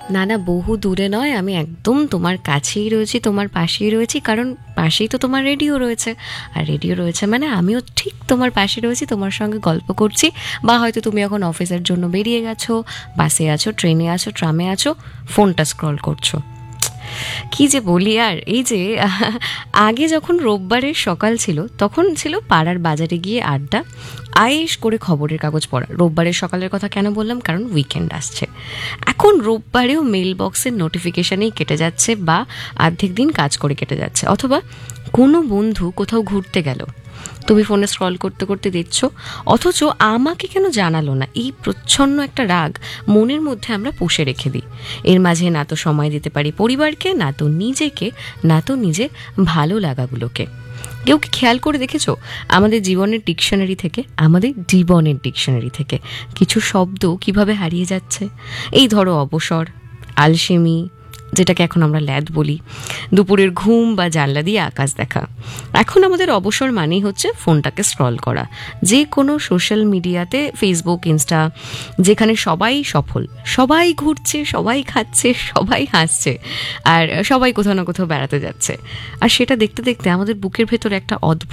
না না, বহু দূরে নয়, আমি একদম তোমার কাছেই রয়েছি, তোমার পাশেই রয়েছি, কারণ পাশেই তো তোমার রেডিও রয়েছে। আর রেডিও রয়েছে মানে আমিও ঠিক তোমার পাশে রয়েছি, তোমার সঙ্গে গল্প করছি। বা হয়তো তুমি এখন অফিসের জন্য বেরিয়ে গেছো, বাসে আছো, ট্রেনে আছো, ট্রামে আছো, ফোনটা স্ক্রল করছো। কি যে বলি আর, এই যে আগে যখন রোববারের সকাল ছিল তখন ছিল পাড়ার বাজারে গিয়ে আড্ডা, আয়েশ করে খবরের কাগজ পড়া। রোববারের সকালের কথা কেন বললাম? কারণ উইকেন্ড আসছে। এখন রোববারেও মেল বক্সের নোটিফিকেশানেই কেটে যাচ্ছে, বা অর্ধেক দিন কাজ করে কেটে যাচ্ছে। অথবা কোনো বন্ধু কোথাও ঘুরতে গেল, তুমি ফোনে স্ক্রল করতে করতে দেখছো, অথচ আমাকে কেন জানালো না। এই প্রচ্ছন্ন একটা রাগ মনের মধ্যে আমরা পুষে রেখে দিই। এর মাঝে না তো সময় দিতে পারি পরিবারকে, না তো নিজেকে, না তো নিজের ভালো লাগাগুলোকে। কেউ কি খেয়াল করে দেখেছো আমাদের জীবনের ডিকশনারি থেকে, আমাদের জীবনের ডিকশনারি থেকে কিছু শব্দ কিভাবে হারিয়ে যাচ্ছে? এই ধরো অবসর, আলসেমি, যেটাকে এখন আমরা ল্যাদ বলি, দুপুরের ঘুম বা জানলা দিয়ে আকাশ দেখা। এখন আমাদের অবসর মানেই হচ্ছে ফোনটাকে স্ক্রল করা, যে কোনো সোশ্যাল মিডিয়াতে, ফেসবুক, ইনস্টা, যেখানে সবাই সফল, সবাই ঘুরছে, সবাই খাচ্ছে, সবাই হাসছে, আর সবাই কোথাও না কোথাও বেড়াতে যাচ্ছে। আর সেটা দেখতে দেখতে আমাদের বুকের ভেতর একটা অদ্ভুত